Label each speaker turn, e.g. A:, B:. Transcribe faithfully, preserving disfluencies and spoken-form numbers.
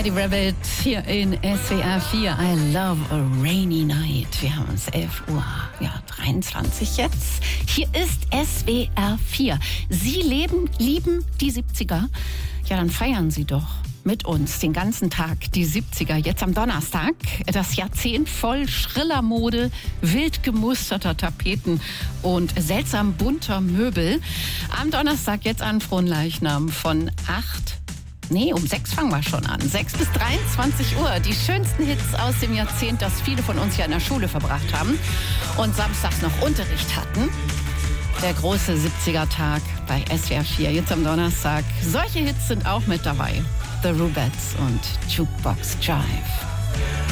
A: Eddie Rabbit hier in S W R vier. I love a rainy night. Wir haben es elf Uhr ja, dreiundzwanzig jetzt. Hier ist S W R vier. Sie leben, lieben die siebziger? Ja, dann feiern Sie doch mit uns den ganzen Tag die siebziger. Jetzt am Donnerstag, das Jahrzehnt voll schriller Mode, wild gemusterter Tapeten und seltsam bunter Möbel. Am Donnerstag jetzt an Fronleichnam von acht Nee, um sechs fangen wir schon an. sechs bis dreiundzwanzig Uhr. Die schönsten Hits aus dem Jahrzehnt, das viele von uns ja in der Schule verbracht haben und samstags noch Unterricht hatten. Der große siebziger-Tag bei S W R vier, jetzt am Donnerstag. Solche Hits sind auch mit dabei. The Rubettes und Jukebox Jive.